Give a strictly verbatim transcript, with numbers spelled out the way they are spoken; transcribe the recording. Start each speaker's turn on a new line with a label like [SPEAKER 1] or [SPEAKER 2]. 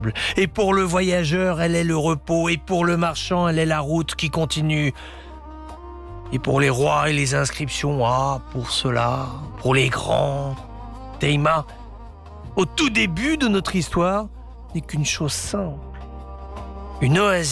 [SPEAKER 1] Et pour le voyageur, elle est le repos. Et pour le marchand, elle est la route qui continue. Et pour les rois et les inscriptions, ah, pour cela, pour les grands, Teima, au tout début de notre histoire, n'est qu'une chose simple. Une oasis.